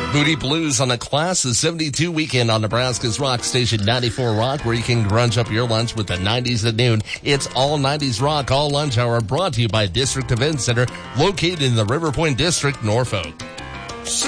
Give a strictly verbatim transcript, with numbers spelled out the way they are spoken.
Moody Blues on a Class of seventy-two weekend on Nebraska's Rock Station ninety-four Rock, where you can grunge up your lunch with the nineties at noon. It's all nineties rock, all lunch hour, brought to you by District Event Center, located in the River Point District, Norfolk.